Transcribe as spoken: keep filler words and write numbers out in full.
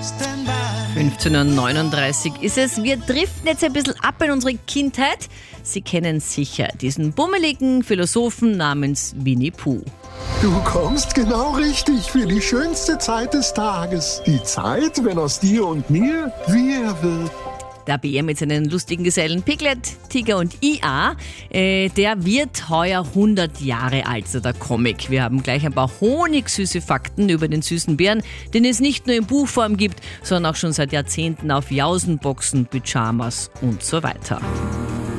fünfzehn Uhr neununddreißig ist es. Wir driften jetzt ein bisschen ab in unsere Kindheit. Sie kennen sicher diesen bummeligen Philosophen namens Winnie Pooh. Du kommst genau richtig für die schönste Zeit des Tages. Die Zeit, wenn aus dir und mir wir wird. Der Bär mit seinen lustigen Gesellen Piglet, Tiger und I A, äh, der wird heuer hundert Jahre alt, so der Comic. Wir haben gleich ein paar honigsüße Fakten über den süßen Bären, den es nicht nur in Buchform gibt, sondern auch schon seit Jahrzehnten auf Jausenboxen, Pyjamas und so weiter.